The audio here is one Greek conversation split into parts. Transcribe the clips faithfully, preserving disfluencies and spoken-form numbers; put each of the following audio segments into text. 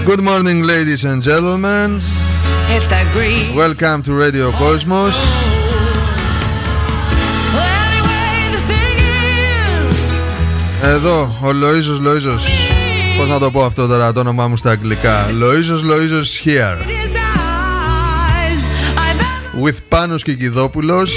Good morning, ladies and gentlemen. Welcome to Radio Cosmos. Εδώ ο Λοΐζος Λοΐζος. Πώς να το πω αυτό τώρα το όνομά μου στα αγγλικά? Λοΐζος Λοΐζος here. With Πάνος Κικιδόπουλος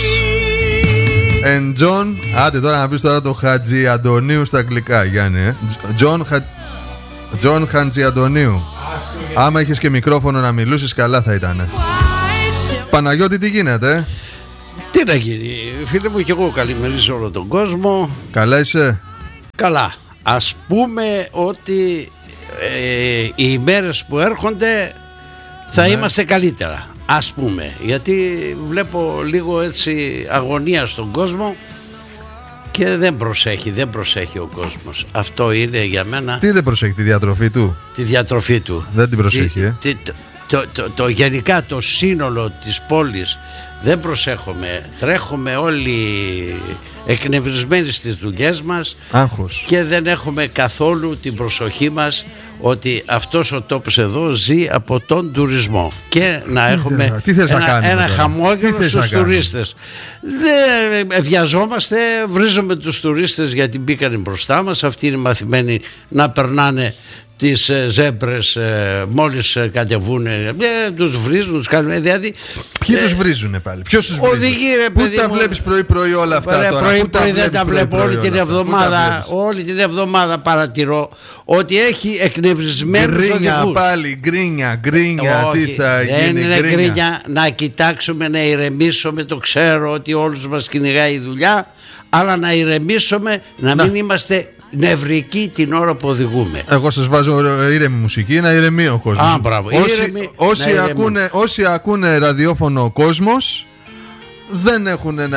and John. Άντε τώρα να πεις τώρα το Χατζη Αντωνίου στα αγγλικά, Γιάννη, ε? John, Χα... John Χατζη Αντωνίου. Άμα είχες και μικρόφωνο να μιλήσεις, καλά θα ήταν. Παναγιώτη, τι γίνεται? Τι να γίνει, φίλε μου, και εγώ καλημερίζω όλο τον κόσμο. Καλά είσαι? Καλά. Ας πούμε ότι ε, οι ημέρες που έρχονται θα ναι. είμαστε καλύτερα. Ας πούμε, γιατί βλέπω λίγο έτσι αγωνία στον κόσμο και δεν προσέχει, δεν προσέχει ο κόσμος. Αυτό είναι για μένα. Τι δεν προσέχει? Τη διατροφή του? Τη διατροφή του. Δεν την προσέχει, ε? Τη, το, το, το, το γενικά το σύνολο της πόλης δεν προσέχουμε. Τρέχουμε όλοι εκνευρισμένοι στις δουλειές μας. Άγχος. Και δεν έχουμε καθόλου την προσοχή μας ότι αυτός ο τόπος εδώ ζει από τον τουρισμό και να τι έχουμε θες, τι θες ένα, να κάνουμε ένα χαμόγελο στους τουρίστες. Δεν βιαζόμαστε, βρίζουμε τους τουρίστες γιατί μπήκαν μπροστά μας. Αυτοί είναι μαθημένοι να περνάνε τις ζέμπρες ε, μόλις κατεβούν, ε, τους βρίζουν, τους κάνουν, δηλαδή. Ποιοι ε, τους βρίζουνε πάλι? Ποιος τους βρίζει? Οδηγεί, ρε, πού παιδί τα μου, βλέπεις πρωί-πρωί όλα αυτά? Ρε, τώρα πρωί, πρωί δεν τα βλέπω πρωί, όλη την εβδομάδα. Όλη την εβδομάδα παρατηρώ ότι έχει εκνευρισμένους οδηγούς. Γκρίνια πάλι, γκρίνια, γκρίνια. Όχι, τι θα γίνει? Δεν είναι γκρίνια. γκρίνια. Να κοιτάξουμε, να ηρεμήσουμε. Το ξέρω ότι όλους μας κυνηγάει η δουλειά, αλλά να ηρεμήσουμε, να, να. μην είμαστε νευρικοί την ώρα που οδηγούμε. Εγώ σας βάζω ήρεμη μουσική, να ηρεμεί ο κόσμος. Α, μπράβο. Όσοι, ήρεμη, όσοι, ακούνε, όσοι ακούνε ραδιόφωνο ο κόσμος δεν έχουν να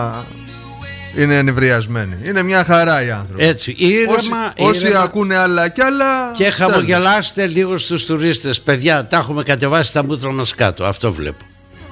είναι ενευριασμένοι. Είναι μια χαρά οι άνθρωποι. Έτσι, ήρεμα, όσοι, όσοι ήρεμα, ακούνε άλλα κι άλλα. Και χαμογελάστε λίγο στους τουρίστες. Παιδιά, τα έχουμε κατεβάσει τα μούτρα μας κάτω. Αυτό βλέπω.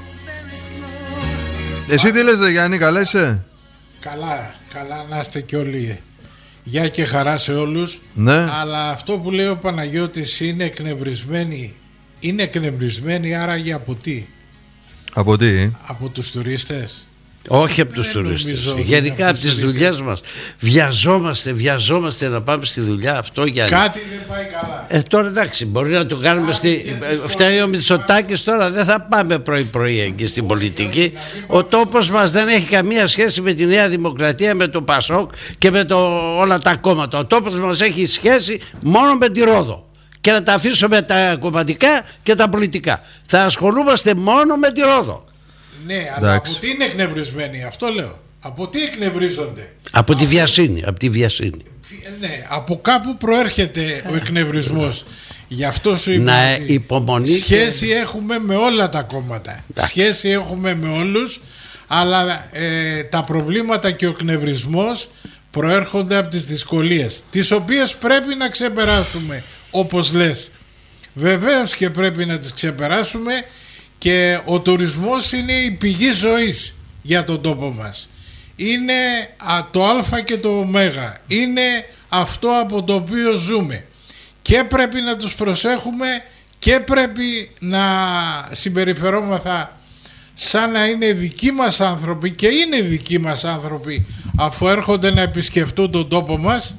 Εσύ τι λες, δε Γιάννη, καλά είσαι? Καλά, καλά να είστε κι όλοι. Γεια και χαρά σε όλους. Ναι. Αλλά αυτό που λέει ο Παναγιώτης είναι εκνευρισμένοι. Είναι εκνευρισμένοι άραγε από τι? Από τι? Από τους τουρίστες? Όχι από τους τουρίστες. Γενικά από τις δουλειές μας. Βιαζόμαστε, βιαζόμαστε να πάμε στη δουλειά. Αυτό για κάτι δεν πάει καλά. Ε, τώρα εντάξει, μπορεί να το κάνουμε. Στη... Φταίει ο Μητσοτάκης τώρα, δεν θα πάμε πρωί-πρωί εκεί στην πολιτική. Ο τόπος μας δεν έχει καμία σχέση με τη Νέα Δημοκρατία, με το Πασόκ και με το... όλα τα κόμματα. Ο τόπος μας έχει σχέση μόνο με τη Ρόδο. Και να τα αφήσουμε τα κομματικά και τα πολιτικά. Θα ασχολούμαστε μόνο με τη Ρόδο. Ναι, αλλά εντάξει. Από τι είναι εκνευρισμένοι? Αυτό λέω. Από τι εκνευρίζονται? Από τη βιασύνη, από τη βιασύνη. Ναι, από κάπου προέρχεται ο εκνευρισμός. Γι' αυτό σου είπα, να υπομονή. Σχέση και... έχουμε με όλα τα κόμματα. Να. Σχέση έχουμε με όλους. Αλλά ε, τα προβλήματα και ο εκνευρισμός προέρχονται από τις δυσκολίες, τις οποίες πρέπει να ξεπεράσουμε, όπως λες. Βεβαίως και πρέπει να τις ξεπεράσουμε. Και ο τουρισμός είναι η πηγή ζωής για τον τόπο μας. Είναι το α και το ω. Είναι αυτό από το οποίο ζούμε. Και πρέπει να τους προσέχουμε και πρέπει να συμπεριφερόμαθα σαν να είναι δικοί μας άνθρωποι, και είναι δικοί μας άνθρωποι αφού έρχονται να επισκεφτούν τον τόπο μας.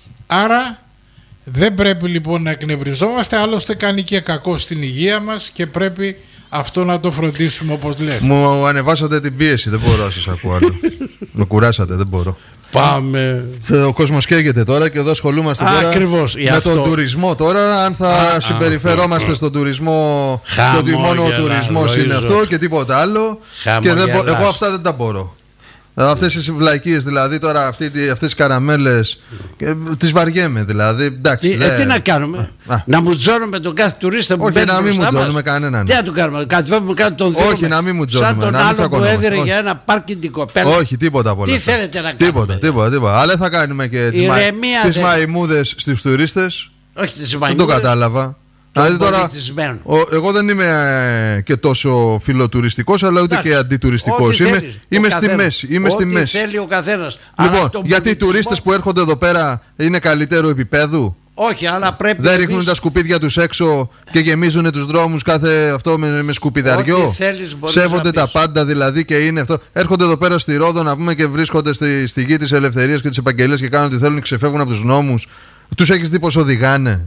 Άρα δεν πρέπει λοιπόν να εκνευριζόμαστε, άλλωστε κάνει και κακό στην υγεία μας και πρέπει αυτό να το φροντίσουμε, όπως λες. Μου ανεβάσατε την πίεση, δεν μπορώ να σας ακούω άλλο. Με κουράσατε, δεν μπορώ. Πάμε. Ο κόσμος καίγεται τώρα και εδώ ασχολούμαστε Α, τώρα ακριβώς, με αυτό. τον τουρισμό. Τώρα αν θα α, συμπεριφερόμαστε α, στον τουρισμό και ότι μόνο ο τουρισμός είναι αυτό και τίποτα άλλο. Και δεν μπο... εγώ αυτά δεν τα μπορώ. Αυτές τις βλακίες δηλαδή, τώρα αυτές τις καραμέλες, τις βαριέμαι δηλαδή. Εντάξει, τι, ε, τι να κάνουμε, α. να μουτζώνουμε τον κάθε τουρίστα που μπαίνει μπροστά μας? Όχι, να μην μουτζώνουμε κανέναν. Τι να του κάνουμε, κατεβαίνουμε κάτω τον δίνουμε? Όχι, να μην μουτζώνουμε. Σαν τον να άλλο που έδινε για ένα πάρκινγκ την κοπέλα. Όχι, τίποτα από όλα. Τι θέλετε να κάνουμε? Τίποτα, τίποτα, τίποτα. Αλλά θα κάνουμε και τις μαϊμούδες στους τουρίστες. Όχι τις μαϊμούδες. Δεν το κατάλαβα. Δηλαδή τώρα, ο, εγώ δεν είμαι ε, και τόσο φιλοτουριστικός, αλλά ούτε Άξι, και αντιτουριστικός. Είμαι, θέλεις, είμαι στη μέση. Είμαι στη μέση. Θέλει ο καθένας. Λοιπόν, γιατί οι τουριστές που έρχονται εδώ πέρα είναι καλύτερου επίπεδου? Όχι, αλλά πρέπει. Δεν ρίχνουν τα σκουπίδια τους έξω και γεμίζουν τους δρόμους κάθε αυτό με, με σκουπιδαριό. Σέβονται τα πάντα δηλαδή και είναι αυτό. Έρχονται εδώ πέρα στη Ρόδο να πούμε και βρίσκονται στη, στη γη της ελευθερίας και της επαγγελίας και κάνουν ό,τι θέλουν και ξεφεύγουν από τους νόμους. Τους έχεις δει πως οδηγάνε?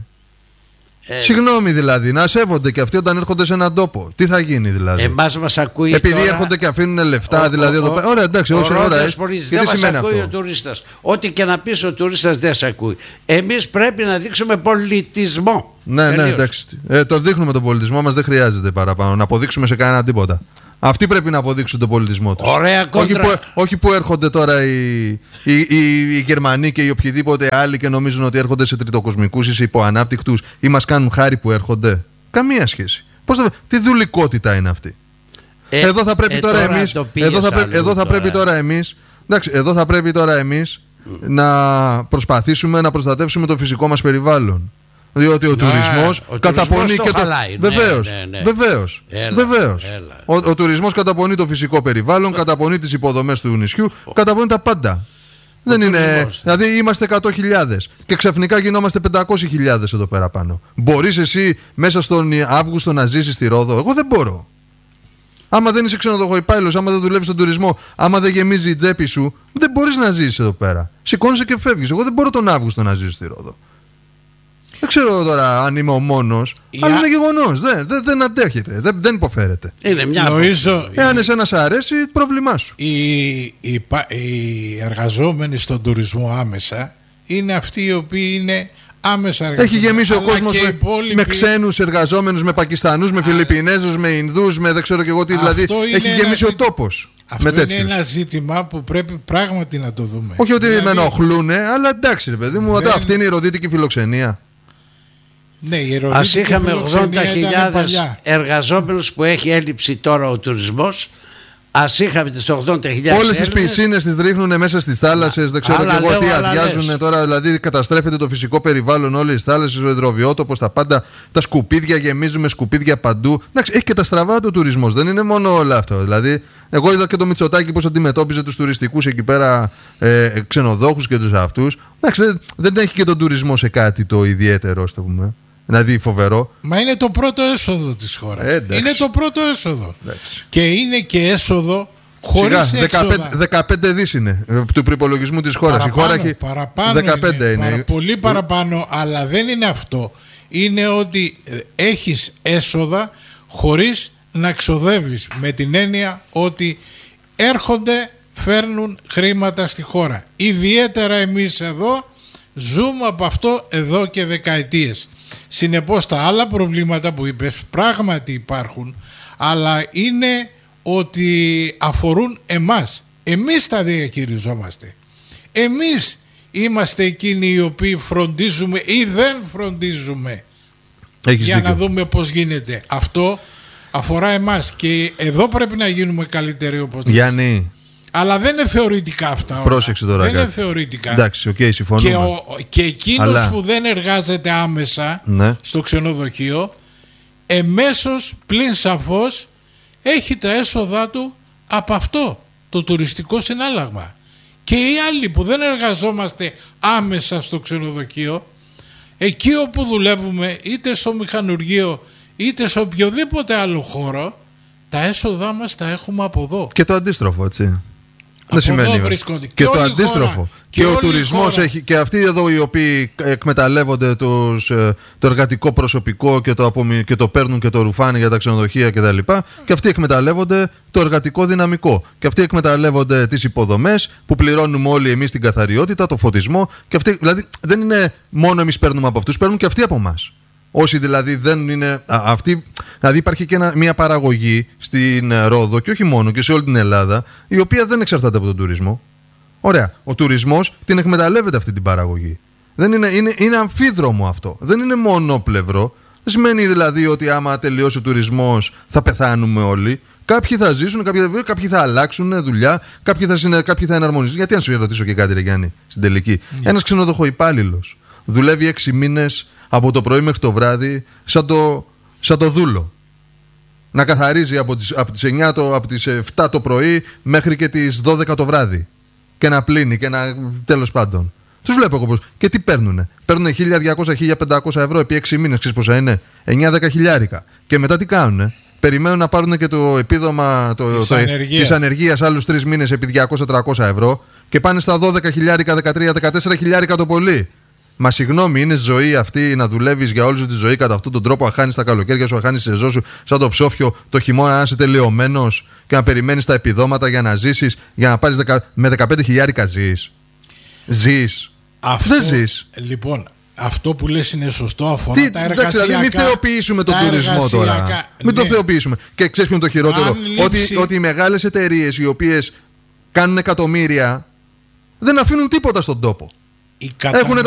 Ε, Συγγνώμη δηλαδή, να σέβονται και αυτοί όταν έρχονται σε έναν τόπο. Τι θα γίνει δηλαδή? Εμάς μας ακούει. Επειδή τώρα, έρχονται και αφήνουν λεφτά, ο, δηλαδή ο, εδώ πέρα. Ωραία, εντάξει, όσο ώρα έχει. Δεν μας ακούει αυτό? Ο τουρίστας. Ό,τι και να πεις ο τουρίστας δεν σε ακούει. Εμείς πρέπει να δείξουμε πολιτισμό. Ναι, τελείως. Ναι, εντάξει. Ε, το δείχνουμε τον πολιτισμό μας, δεν χρειάζεται παραπάνω να αποδείξουμε σε κανένα τίποτα. Αυτοί πρέπει να αποδείξουν τον πολιτισμό τους. Ωραία κόντρα. Όχι που, όχι που έρχονται τώρα οι, οι, οι, οι Γερμανοί και οι οποιοδήποτε άλλοι και νομίζουν ότι έρχονται σε τριτοκοσμικούς ή σε υποανάπτυκτους ή μας κάνουν χάρη που έρχονται. Καμία σχέση. Πώς θα, τι δουλικότητα είναι αυτή? Ε, εδώ θα πρέπει ε, τώρα, τώρα εμείς. Εδώ θα, πρέ, εδώ θα πρέπει τώρα εμείς. Εντάξει, εδώ θα πρέπει τώρα εμείς mm. να προσπαθήσουμε να προστατεύσουμε το φυσικό μας περιβάλλον. Διότι ο τουρισμός καταπονεί και το. Βεβαίως. Ναι, ναι, ναι. Βεβαίως. Έλα, Βεβαίως. Έλα. Ο, ο τουρισμός καταπονεί το φυσικό περιβάλλον, καταπονεί τις υποδομές του νησιού, ο... καταπονεί τα πάντα. Ο Δεν είναι. Τουρισμός. Δηλαδή είμαστε εκατό χιλιάδες και ξαφνικά γινόμαστε πεντακόσιες χιλιάδες εδώ πέρα πάνω. Μπορείς εσύ μέσα στον Αύγουστο να ζήσεις στη Ρόδο? Εγώ δεν μπορώ. Άμα δεν είσαι ξενοδοχοϊπάλληλος, άμα δεν δουλεύεις στον τουρισμό, άμα δεν γεμίζει η τσέπη σου, δεν μπορείς να ζήσεις εδώ πέρα. Σηκώνεσαι και φεύγεις. Εγώ δεν μπορώ τον Αύγουστο να ζήσω στη Ρόδο. Δεν ξέρω τώρα αν είμαι ο μόνος, yeah. αλλά είναι γεγονός. Δεν, δεν, δεν αντέχεται, δεν, δεν υποφέρεται. Είναι μια Νομίζω, Εάν εσένα σ' αρέσει, πρόβλημά σου. Οι, οι, οι εργαζόμενοι στον τουρισμό άμεσα είναι αυτοί οι οποίοι είναι άμεσα εργαζόμενοι. Έχει γεμίσει ο κόσμος με, υπόλοιποι... με ξένους εργαζόμενους, με Πακιστανούς, με Φιλιππινέζους, με Ινδούς, με δεν ξέρω και εγώ τι. Δηλαδή έχει γεμίσει ο τόπος. Αυτό είναι τέτοιους. Ένα ζήτημα που πρέπει πράγματι να το δούμε. Όχι ότι δηλαδή... με ενοχλούνε, αλλά εντάξει, ρε παιδί μου, δεν... αυτή είναι η ροδίτικη φιλοξενία. Ναι, ας είχαμε ογδόντα χιλιάδες εργαζόμενους που έχει έλλειψη τώρα ο τουρισμός. Ας είχαμε τις ογδόντα χιλιάδες. Όλες τις πισίνες τις ρίχνουν μέσα στις θάλασσες. Δεν ξέρω και εγώ τι αδειάζουν τώρα. Δηλαδή καταστρέφεται το φυσικό περιβάλλον, όλες τις θάλασσες, ο υδροβιότοπος, τα πάντα. Τα σκουπίδια γεμίζουμε σκουπίδια παντού. Εντάξει, έχει και τα στραβά του τουρισμός. Δεν είναι μόνο όλο αυτό. Δηλαδή, εγώ είδα και το Μητσοτάκη πώς αντιμετώπιζε τους τουριστικούς εκεί πέρα ε, ξενοδόχους και τους αυτούς. Εντάξει, δεν, δεν έχει και τον τουρισμό σε κάτι το ιδιαίτερο, ας το πούμε. Δηλαδή φοβερό. Μα είναι το πρώτο έσοδο της χώρας. Ε, είναι το πρώτο έσοδο. Εντάξει. Και είναι και έσοδο χωρίς έξοδα. δεκαπέντε δις είναι του προϋπολογισμού της χώρας. Παραπάνω, η χώρα έχει παραπάνω δεκαπέντε είναι. είναι. Πολύ παραπάνω, αλλά δεν είναι αυτό. Είναι ότι έχεις έσοδα χωρίς να ξοδεύεις. Με την έννοια ότι έρχονται, φέρνουν χρήματα στη χώρα. Ιδιαίτερα εμείς εδώ ζούμε από αυτό εδώ και δεκαετίες. Συνεπώς τα άλλα προβλήματα που είπες πράγματι υπάρχουν, αλλά είναι ότι αφορούν εμάς. Εμείς τα διαχειριζόμαστε. Εμείς είμαστε εκείνοι οι οποίοι φροντίζουμε ή δεν φροντίζουμε. Έχεις για δίκιο. Να δούμε πώς γίνεται. Αυτό αφορά εμάς και εδώ πρέπει να γίνουμε καλύτεροι, όπως Γιάννη. Αλλά δεν είναι θεωρητικά αυτά όλα. Πρόσεξε τώρα. Δεν κάτι. είναι θεωρητικά. Εντάξει, οκ, okay, συμφωνούμε. Και, ο, και εκείνος Αλλά... που δεν εργάζεται άμεσα ναι. στο ξενοδοχείο, εμέσως πλην σαφώς έχει τα έσοδά του από αυτό το τουριστικό συνάλλαγμα. Και οι άλλοι που δεν εργαζόμαστε άμεσα στο ξενοδοχείο, εκεί όπου δουλεύουμε, είτε στο μηχανουργείο είτε σε οποιοδήποτε άλλο χώρο, τα έσοδά μας τα έχουμε από εδώ. Και το αντίστροφο, έτσι. Δεν σημαίνει. Και, και το αντίστροφο. Χώρα, και, και ο τουρισμός έχει. Και αυτοί εδώ οι οποίοι εκμεταλλεύονται τους, το εργατικό προσωπικό και το, απομι... και το παίρνουν και το ρουφάνε για τα ξενοδοχεία κτλ. Και, και αυτοί εκμεταλλεύονται το εργατικό δυναμικό. Και αυτοί εκμεταλλεύονται τις υποδομές που πληρώνουμε όλοι εμείς την καθαριότητα, το φωτισμό. Και αυτοί, δηλαδή δεν είναι μόνο εμείς παίρνουμε από αυτούς, παίρνουν και αυτοί από εμάς. Όσοι δηλαδή δεν είναι. Α, αυτή, δηλαδή υπάρχει και ένα, μια παραγωγή στην Ρόδο και όχι μόνο και σε όλη την Ελλάδα, η οποία δεν εξαρτάται από τον τουρισμό. Ωραία. Ο τουρισμός την εκμεταλλεύεται αυτή την παραγωγή. Δεν είναι, είναι, είναι αμφίδρομο αυτό. Δεν είναι μονόπλευρο. Δεν σημαίνει δηλαδή ότι άμα τελειώσει ο τουρισμός θα πεθάνουμε όλοι. Κάποιοι θα ζήσουν, κάποιοι, κάποιοι θα αλλάξουν δουλειά, κάποιοι θα, συνε, κάποιοι θα εναρμονιστούν. Γιατί, αν σου ρωτήσω και κάτι, ρε Γιάννη, στην τελική. Mm. Ένας ξενοδοχοϊπάλληλος δουλεύει έξι μήνες από το πρωί μέχρι το βράδυ σαν το, σαν το δούλο. Να καθαρίζει από τις, από, τις εννιά το, από τις επτά το πρωί μέχρι και τις δώδεκα το βράδυ. Και να πλύνει και να. Τέλος πάντων. Τους βλέπω εγώ πώς. Και τι παίρνουνε. Παίρνουν χίλια διακόσια με χίλια πεντακόσια ευρώ επί έξι μήνες. Ξέρεις πόσα είναι? εννιά δέκα χιλιάρικα. Και μετά τι κάνουνε? Περιμένουν να πάρουν και το επίδομα το, της το, ανεργίας. της ανεργίας άλλους τρεις μήνες επί διακόσια με τριακόσια ευρώ. Και πάνε στα δώδεκα χιλιάρικα, δεκατρία με δεκατέσσερα χιλιάρικα το πολύ. Μα συγγνώμη, είναι ζωή αυτή να δουλεύεις για όλη σου τη ζωή κατά αυτόν τον τρόπο, να χάνεις τα καλοκαίρια σου, να χάνεις τη σεζόν σου, σαν το ψόφιο το χειμώνα να είσαι τελειωμένος και να περιμένεις τα επιδόματα για να ζήσεις, για να πάρεις δεκα, με δεκαπέντε χιλιάρικα ζεις. Ζεις. Αυτό, δεν ζεις. Λοιπόν, αυτό που λες είναι σωστό, αφορά Τι, τα εργασιακά. Δηλαδή, μην θεοποιήσουμε τον τουρισμό τώρα. Ναι. Μην το θεοποιήσουμε. Και ξέρεις ποιο είναι το χειρότερο? λείψει... Ότι, ότι οι μεγάλες εταιρείες οι οποίες κάνουν εκατομμύρια δεν αφήνουν τίποτα στον τόπο. Κατα... Έχουν